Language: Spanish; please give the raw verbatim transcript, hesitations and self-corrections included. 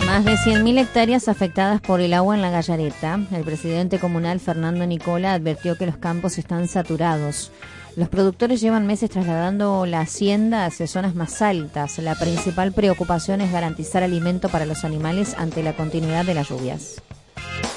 Más de cien mil hectáreas afectadas por el agua en la Gallareta. El presidente comunal Fernando Nicola advirtió que los campos están saturados. Los productores llevan meses trasladando la hacienda hacia zonas más altas. La principal preocupación es garantizar alimento para los animales ante la continuidad de las lluvias.